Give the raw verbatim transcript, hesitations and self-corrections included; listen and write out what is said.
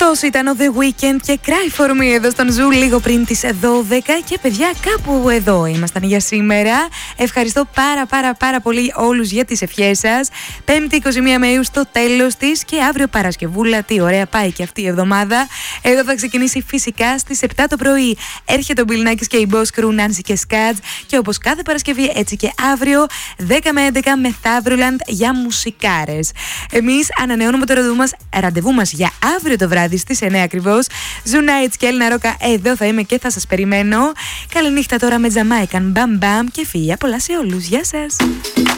Αυτός ήταν ο The Weeknd και Cry For Me εδώ στον Ζου λίγο πριν τις δώδεκα. Και παιδιά, κάπου εδώ ήμασταν για σήμερα. Ευχαριστώ πάρα πάρα πάρα πολύ όλους για τις ευχές σας. Πέμπτη είκοσι μία Μαΐου στο τέλος της και αύριο Παρασκευούλα. Τι ωραία πάει και αυτή η εβδομάδα. Εδώ θα ξεκινήσει φυσικά στις επτά το πρωί. Έρχεται ο Μπιλνάκης και η Boss Crew, Nancy και Σκάτζ. Και όπως κάθε Παρασκευή, έτσι και αύριο δέκα με έντεκα Μεθαύριουλαντ για μουσικάρες. Εμείς ανανεώνουμε το ραντεβού μας, ραντεβού μας για αύριο το βράδυ στις εννιά ακριβώς. Zoo Nights και Έλληνα Ρόκα, εδώ θα είμαι και θα σας περιμένω. Καληνύχτα τώρα με Jamaican Bam Bam και φιλιά πολλά σε όλους. Γεια σας!